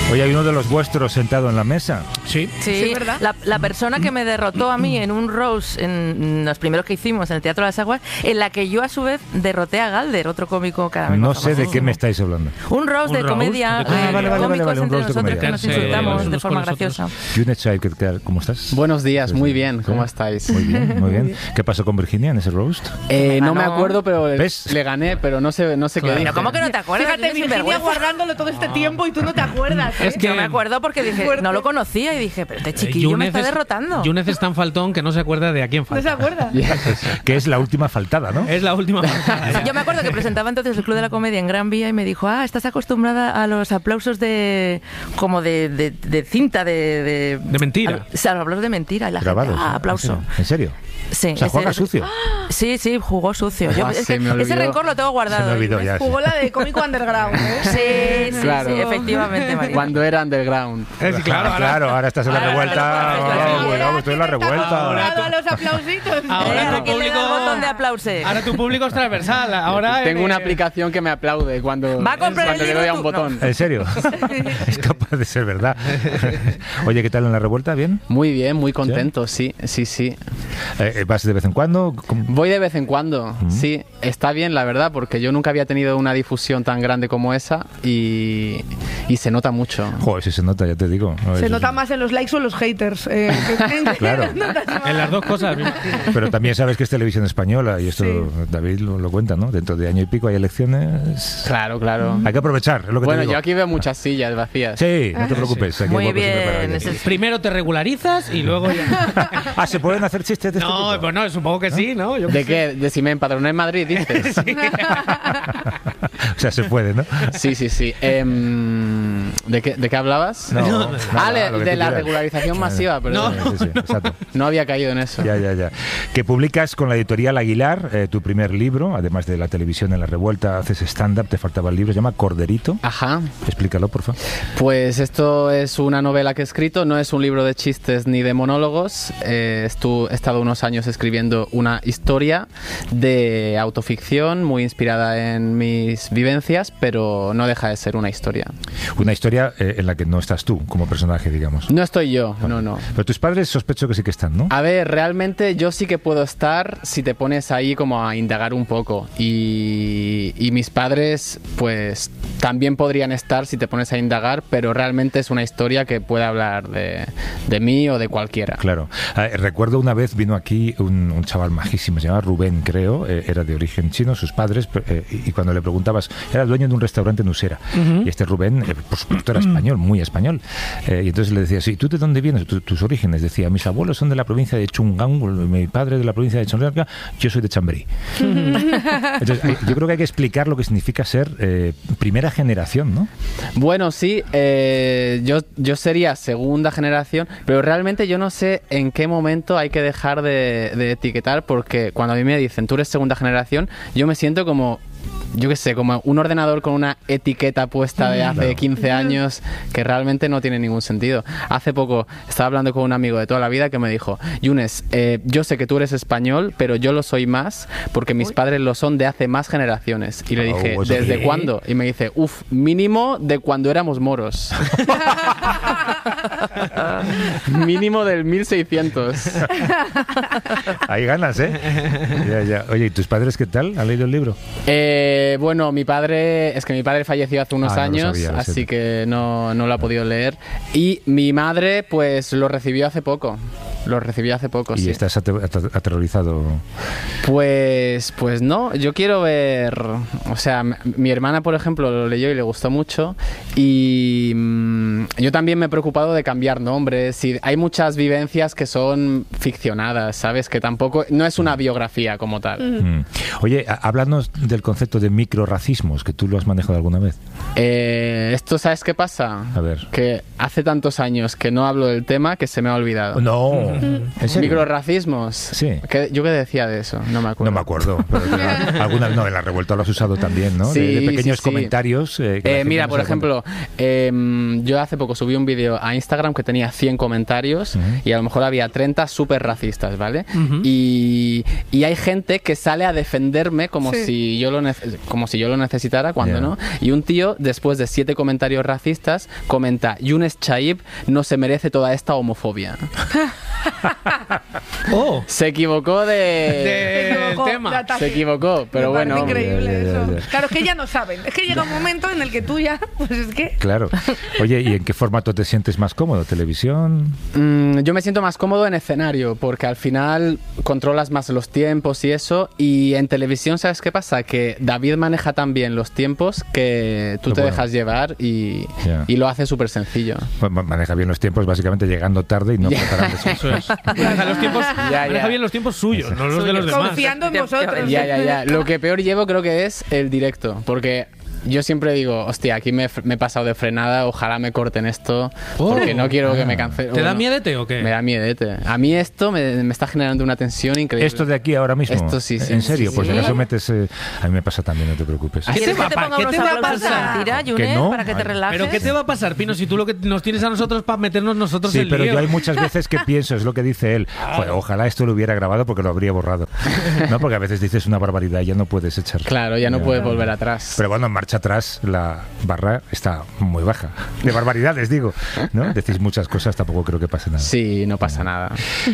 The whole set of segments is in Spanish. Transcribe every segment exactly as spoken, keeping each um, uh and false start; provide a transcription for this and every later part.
Oye, hay uno de los vuestros sentado en la mesa. Sí. Sí, Sí, ¿verdad? La, la persona que me derrotó a mí en un roast, en los primeros que hicimos en el Teatro de las Aguas, en la que yo a su vez derroté a Galder, otro cómico cada vez No más sé de famoso. qué me estáis hablando. Un roast ¿Un de roast? comedia, ¿De comedia? eh, Vale, vale, cómicos vale, un entre roast de nosotros comedia. que nos Meterse insultamos unos de con forma los otros. graciosa. Yunet Chai, ¿qué tal? ¿Cómo estás? Buenos días, muy bien, ¿cómo ¿Sí? estáis? Muy bien, muy bien. ¿Qué pasó con Virginia en ese roast? Eh, no me ganó. acuerdo, pero ¿Ves? le gané, pero no sé, no sé Claro. qué Pero dije. ¿cómo que no te acuerdas? Fíjate, Eres Virginia sinvergüenza. guardándolo todo este tiempo y tú no te acuerdas. ¿eh? Es que- Yo me acuerdo porque dije, Fuerte. no lo conocía y dije, pero este Eh, chiquillo me Yúnez está es- derrotando. Yúnez es tan faltón que no se acuerda de a quién ¿No falta. se acuerda? Que es la última faltada, ¿no? Es la última faltada, ya. Yo me acuerdo que presentaba entonces el Club de la Comedia en Gran Vía y me dijo, ah, estás acostumbrada a los aplausos de como de, de, de cinta, de... De, De mentira. a- o sea, los aplausos de mentira. Y la Grabados. gente, ah, aplauso. ¿En serio? Sí, O sea, juega ese- sucio. Sí, sí, jugó sucio. Yo- Ah, es se que me ese olvidó. rencor lo tengo guardado. Se me olvidó ya. Jugó la de cómico underground, ¿eh? Sí, sí, Claro. sí, efectivamente, María. Cuando era underground. Es claro, ahora, claro, ahora estás en la Ahora revuelta. te lo puedes Ah, decir. bueno, estoy en la revuelta. Ahora tú- A los aplausitos. Ahora Eh, tu ¿a quién le da el público- botón de aplauso? ahora tu público es transversal. Ahora Tengo eh, una aplicación que me aplaude cuando, Va a comprar cuando el le doy a libro un tú. botón. ¿En serio? Es capaz de ser verdad. Oye, ¿qué tal en la revuelta? ¿Bien? Muy bien, muy contento, sí, sí, sí. Eh, ¿Vas de vez en cuando? ¿Cómo? Voy de vez en cuando, sí. Está bien, la verdad, porque yo nunca había tenido una difusión tan grande como esa y, y se nota mucho. Joder, si se nota, ya te digo. No, Se es- nota más en los likes o en los haters. eh, que- Claro. en las dos cosas. Pero también sabes que es televisión española y esto Sí. David lo, lo cuenta, ¿no? Dentro de año y pico hay elecciones. Claro, claro. Hay que aprovechar, es lo que Bueno, te digo. yo aquí veo muchas sillas vacías. Sí, no te preocupes. aquí Muy hay hueco siempre para bien. alguien. ese es- Primero te regularizas y luego ya. Ah, ¿se pueden hacer chistes de este No, tipo? pues no, supongo que sí, ¿no? Yo ¿De qué? ¿De si me empadroné en Madrid, dices? O sea, se puede, ¿no? Sí, sí, sí. Em, ¿de, qué, ¿De qué hablabas? No, ah, nada, le- lo que de tú la quieras. regularización masiva, pero No. no. Sí, sí, exacto. había caído en eso. Ya, ya, ya. Que publicas con la editorial Aguilar eh, tu primer libro, además de la televisión en la revuelta, haces stand-up, te faltaba el libro, se llama Corderito. Ajá. Explícalo, por favor. Pues esto es una novela que he escrito, no es un libro de chistes ni de monólogos. Eh, estu- he estado unos años escribiendo una historia de autoficción muy inspirada en mis vivencias, pero no deja de ser una historia. Una historia eh, en la que no estás tú como personaje, digamos. No estoy yo, no, no. Pero tus padres sospecho que sí que están, ¿no? A ver, realmente yo sí que puedo estar si te pones ahí como a indagar un poco. Y, y mis padres, pues también podrían estar si te pones a indagar, pero realmente es una historia que puede hablar de, de mí o de cualquiera. Claro. Eh, recuerdo una vez vino aquí un, un chaval majísimo, se llamaba Rubén, creo, eh, era de origen chino, sus padres, eh, y cuando le preguntabas, era dueño de un restaurante en Usera. Y este Rubén, eh, por supuesto, era español, muy español. Eh, y entonces le decías, ¿y tú de dónde vienes? Tu- tus orígenes. Decía, mis abuelos son de la provincia de Chungang, mi padre de la provincia de Chonlarga, yo soy de Chamberí. Entonces, eh, yo creo que hay que explicar lo que significa ser eh, primera generación, ¿no? Bueno, sí, eh, yo, yo sería segunda generación, pero realmente yo no sé en qué momento hay que dejar de, de etiquetar, porque cuando a mí me dicen tú eres segunda generación, yo me siento como, yo qué sé, como un ordenador con una etiqueta puesta de hace Claro. quince años que realmente no tiene ningún sentido. Hace poco estaba hablando con un amigo de toda la vida que me dijo, Yunes, eh, yo sé que tú eres español, pero yo lo soy más porque mis padres lo son de hace más generaciones. Y le Oh, dije, ¿eso ¿desde qué? cuándo? Y me dice, uff, mínimo de cuando éramos moros. Mínimo del mil seiscientos. Ahí ganas, ¿eh? Ya, ya. Oye, ¿y tus padres qué tal? ¿Han leído el libro? Eh, bueno, mi padre, es que mi padre falleció hace unos Ah, no lo años, sabía, lo así siento. que no, no lo ha podido leer. Y mi madre, pues lo recibió hace poco. Lo recibió hace poco, Y sí. estás ate- ate- aterrorizado. Pues, pues no, yo quiero ver, o sea, m- mi hermana, por ejemplo, lo leyó y le gustó mucho, y mm, yo también me he preocupado de cambiar nombres, y hay muchas vivencias que son ficcionadas, ¿sabes? Que tampoco, no es una biografía como tal. Mm. Oye, a- háblanos del concepto de microracismos, que tú lo has manejado alguna vez. Eh, esto, ¿sabes qué pasa? A ver. Que hace tantos años que no hablo del tema que se me ha olvidado. No, ¿En serio? Microracismos. Sí. ¿Qué- ¿Yo qué decía de eso? No me acuerdo. No me acuerdo, pero claro, alguna, no, en la revuelta lo has usado también, ¿no? Sí, de, de pequeños sí, sí. comentarios. eh, que la Eh, gente mira, no por se da cuenta. ejemplo, eh, yo hace poco subí un vídeo a Instagram que tenía cien comentarios Ujú. y a lo mejor había treinta súper racistas, ¿vale? Ujú. y, y hay gente que sale a defenderme como, Sí. si yo lo nece- como si yo lo necesitara cuando Ya. no. Y un tío, después de siete comentarios racistas, comenta: Younes Chaib no se merece toda esta homofobia. Oh, Se equivocó de... del equivocó, tema. de ataque. Se equivocó, pero Me parece bueno. increíble Ya, ya, ya, eso. ya. Claro, es que ya no saben. Es que llega un momento en el que tú ya, pues es que... Claro. Oye, ¿y en qué formato te sientes más cómodo? ¿Televisión? Mm, yo me siento más cómodo en escenario porque al final controlas más los tiempos y eso. Y en televisión, ¿sabes qué pasa? Que David maneja tan bien los tiempos que tú Lo te bueno. dejas llevar y, Ya. y lo hace súper sencillo. Pues ma- maneja bien los tiempos, básicamente llegando tarde y no Ya. preparándose. Eso es. Maneja los tiempos, Ya, maneja ya. bien los tiempos suyos, no los de los demás. Confiando en vosotros. Ya, ya, ya. Lo que peor llevo creo que es el directo. Porque yo siempre digo, hostia, aquí me, me he pasado de frenada, ojalá me corten esto. Oh. Porque no quiero que me cancelen. ¿Te da Bueno, miedete o qué? Me da miedete. A mí esto me, me está generando una tensión increíble. Esto de aquí ahora mismo. Esto sí, sí. ¿En serio? Sí, Pues sí. si acaso metes... eh, a mí me pasa también, no te preocupes. ¿Qué te ¿Quieres va que te a pa- ponga qué unos te va a aplausos de pasar? mentira, ¿Que Yunes, no? para que te Ay. relajes? ¿Pero qué te va a pasar, Pino, si tú lo que nos tienes a nosotros para meternos nosotros Sí, en pero lío? yo hay muchas veces que pienso, es lo que dice él, joder, ojalá esto lo hubiera grabado porque lo habría borrado. No, porque a veces dices una barbaridad y ya no puedes echar. Claro, ya no puedes volver atrás. Pero bueno, en marcha atrás la barra está muy baja. De barbaridades, digo. ¿No? Decís muchas cosas, tampoco creo que pase nada. Sí, no pasa nada.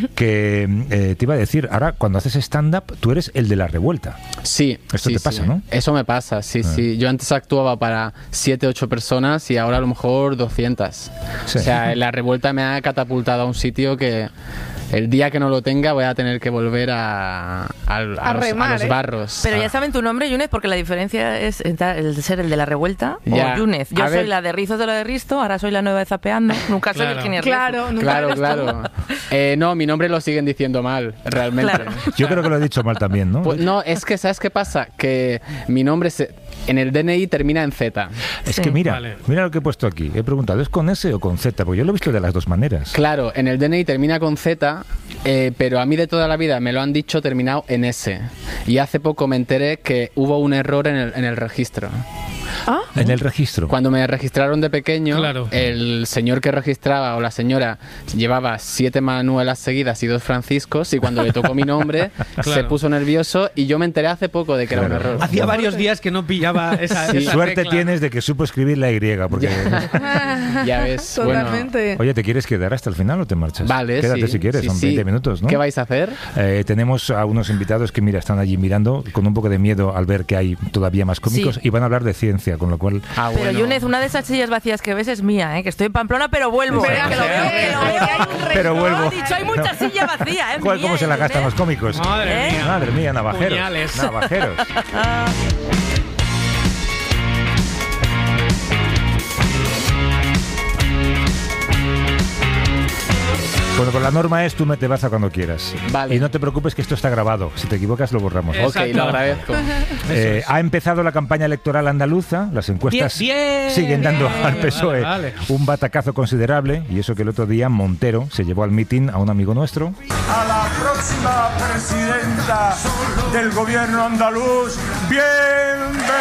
Que eh, te iba a decir, ahora cuando haces stand-up, tú eres el de la revuelta. Sí. Esto sí, te pasa, sí. ¿no? Eso me pasa, sí, Ah. sí. Yo antes actuaba para siete, ocho personas y ahora a lo mejor doscientas. Sí. O sea, la revuelta me ha catapultado a un sitio que el día que no lo tenga voy a tener que volver a, a, a A los, a remar, los ¿eh? barros. Pero Ah. ya saben tu nombre, Yunes, porque la diferencia es entre el de ser el de la revuelta Ya. o Yunes. Yo A soy ver. la de Rizos de lo de Risto, ahora soy la nueva de Zapeando. Nunca soy Claro. Virginia Riejo. Claro, nunca Claro, eres tú. claro. Eh, no, mi nombre lo siguen diciendo mal, realmente. Claro. Yo creo que lo he dicho mal también, ¿no? Pues no, es que, ¿sabes qué pasa? Que mi nombre se- en el D N I termina en Z. Es Sí. que mira, Vale. mira lo que he puesto aquí. He preguntado, ¿es con S o con Z? Porque yo lo he visto de las dos maneras. Claro, en el D N I termina con Z, eh, pero a mí de toda la vida me lo han dicho terminado en S. Y hace poco me enteré que hubo un error en el, en el registro. ¿Ah? En el registro. Cuando me registraron de pequeño, Claro. el señor que registraba o la señora llevaba siete Manuelas seguidas y dos Franciscos y cuando le tocó mi nombre se Claro. puso nervioso y yo me enteré hace poco de que era un Claro. error. Hacía varios días que no pillaba esa, Sí. esa Suerte tecla. tienes de que supo escribir la Y, porque... Ya ves, bueno. Totalmente. Oye, ¿te quieres quedar hasta el final o te marchas? Vale, Quédate sí, si quieres, sí, son sí. veinte minutos, ¿no? ¿Qué vais a hacer? Eh, tenemos a unos invitados que, mira, están allí mirando con un poco de miedo al ver que hay todavía más cómicos Sí. y van a hablar de ciencia, con lo cual... Ah, Pero bueno. Yunes, una de esas sillas vacías que ves es mía, ¿eh? Que estoy en Pamplona, pero vuelvo. Pero ¿eh? Que lo que veo, hay que lo un veo. Pero vuelvo. No, ha dicho, hay mucha silla vacía, ¿eh? Joder, Mía, ¿cómo se la gastan los Yunes. cómicos? Madre ¿Eh? mía. Madre mía, navajeros. Puñales. Navajeros. Bueno, pues la norma es tú me te vas a cuando quieras. Vale. Y no te preocupes que esto está grabado. Si te equivocas lo borramos. Eh, Ok, Exacto. lo agradezco. Eh, ha empezado la campaña electoral andaluza. Las encuestas Bien, bien, siguen dando bien. al P S O E Vale, vale. un batacazo considerable. Y eso que el otro día Montero se llevó al mitin a un amigo nuestro. A la próxima presidenta del gobierno andaluz, bienvenida.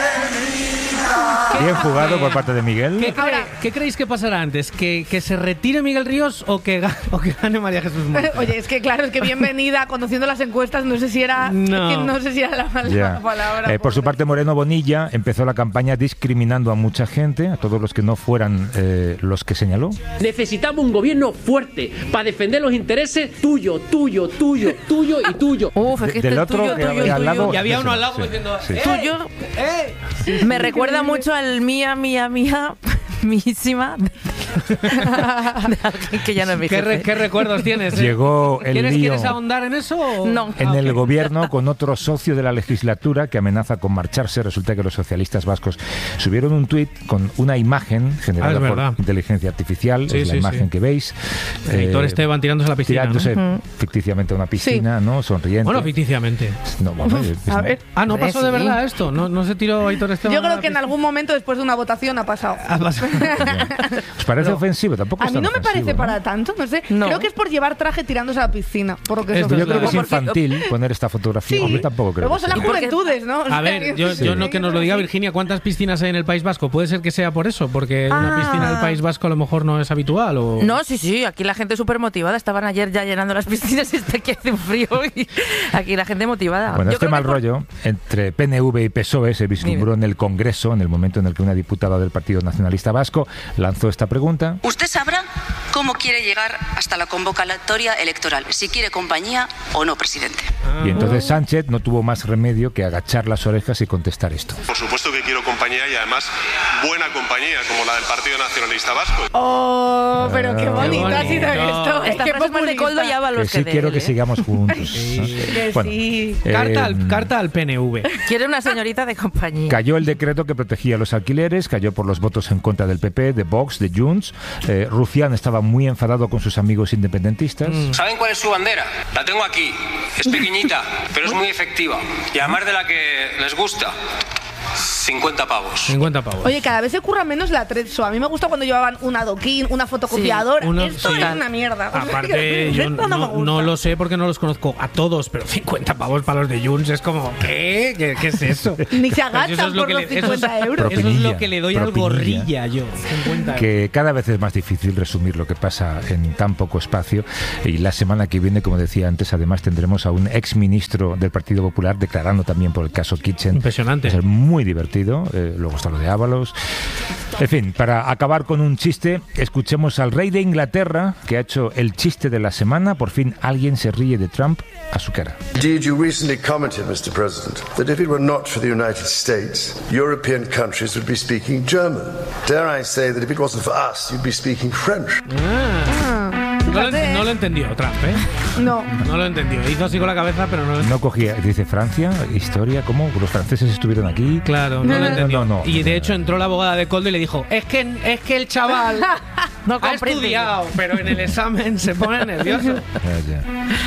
Bien jugado por parte de Miguel. ¿Qué, cree- ¿Qué creéis que pasará antes? ¿Que, que se retire Miguel Ríos o que, ga- o que gane María Jesús Montero? Oye, es que claro, es que bienvenida, conociendo las encuestas, no sé si era, No. es que no sé si era la, la Ya. palabra. Eh, por su parte, Moreno Bonilla empezó la campaña discriminando a mucha gente, a todos los que no fueran eh, los que señaló. Necesitamos un gobierno fuerte para defender los intereses tuyo, tuyo, tuyo, tuyo y tuyo. Uf, es De- que este del es otro tuyo, que tuyo, había al tuyo. lado. Y había uno al lado Sí, como diciendo, sí. "Eh, Tuyo. eh". Me recuerda mucho al mía, mía, mía, mísima de, de alguien que ya no es mi ¿Qué, re- jefe. qué recuerdos tienes? eh? Llegó el ¿Quieres, lío ¿Quieres ahondar en eso? o- No. en Ah, el ok. gobierno con otro socio de la legislatura que amenaza con marcharse. Resulta que los socialistas vascos subieron un tuit con una imagen generada Ah, es por verdad. inteligencia artificial, Sí, es la sí, imagen sí. que veis. Héctor Eh, Esteban tirándose a la piscina. ¿no? tirándose ficticiamente a una piscina, ¿no? Sonriente. Bueno, ficticiamente. No, bueno, es- es- A ver. Ah, ¿no pasó de Sí. verdad esto? ¿No, no se tiró Héctor Esteban? Yo a la creo que en piscina? algún momento después de una votación ha pasado. Ah, pasó. ¿Os parece parece pero- ofensivo, tampoco A es mí tan no me ofensivo, parece ¿no? para tanto, no sé. No. Creo que es por llevar traje tirándose a la piscina. Por lo que Es eso que Yo creo que es Porque- infantil poner esta fotografía. Sí. Yo tampoco creo Luego que son las sea. porque- juventudes, ¿no? O A sea, ver, yo, Sí. yo no que nos lo diga Virginia, ¿cuántas piscinas hay en el País Vasco? Puede ser que sea por eso, porque una Ah. piscina del País Vasco a lo mejor no es habitual. O... No, sí, sí, aquí la gente súper motivada. Estaban ayer ya llenando las piscinas y está que hace un frío. Y aquí la gente motivada. Bueno, Yo este creo mal que por- rollo entre P N V y P S O E se vislumbró en el Congreso en el momento en el que una diputada del Partido Nacionalista Vasco lanzó esta pregunta. Usted sabrá cómo quiere llegar hasta la convocatoria electoral, si quiere compañía o no, presidente. Y entonces Sánchez no tuvo más remedio que agachar las orejas y contestar esto. Por supuesto que quiero compañía y además buena compañía, como la del Partido Nacionalista Vasco. Oh, pero qué bonito ha sido bonito. esto. Esta Qué frase es más de Coldo y populista. Ábalos Que sí de quiero él, que ¿eh? sigamos juntos. Que Bueno, sí. Carta, eh, al, carta al P N V. Quiere una señorita de compañía. Cayó el decreto que protegía los alquileres, cayó por los votos en contra del P P, de Vox, de Junts. Eh, Rufián estaba muy enfadado con sus amigos independentistas. ¿Saben cuál es su bandera? La tengo aquí. Es pequeñita, pero es muy efectiva. Y además de la que les gusta. cincuenta pavos. cincuenta pavos. Oye, cada vez se curra menos la Trezzo. A mí me gusta cuando llevaban un adoquín, una fotocopiadora. Uno- Esto sí. es una mierda. Aparte, yo Esto no, me no, gusta. no lo sé porque no los conozco a todos, pero cincuenta pavos para los de Junts es como, ¿qué? ¿Qué, qué es eso? Ni se Pues agachan eso es lo por que los le- eso es- cincuenta euros. Eso es Propinilla, lo que le doy al propinilla. gorrilla yo. cincuenta euros. Que cada vez es más difícil resumir lo que pasa en tan poco espacio. Y la semana que viene, como decía antes, además tendremos a un ex ministro del Partido Popular declarando también por el caso Kitchen. Impresionante. Va a ser muy divertido. Eh, luego está lo de Ábalos. En fin, para acabar con un chiste, escuchemos al rey de Inglaterra, que ha hecho el chiste de la semana. Por fin alguien se ríe de Trump a su cara. Indeed, you recently commented, Mister President, that if it were not for the United States, European countries would be speaking German. Dare I say that if it wasn't for us, you'd be speaking French. No lo, no lo entendió Trump, ¿eh? No. No lo entendió. Hizo así con la cabeza, pero no lo entendió. No cogía, dice Francia, historia, ¿cómo? Los franceses estuvieron aquí. Claro, no, lo entendió. No, no, no. Y de hecho entró la abogada de Coldo y le dijo, es que, es que el chaval No ha comprende. estudiado, pero en el examen se pone nervioso. Ya, ya.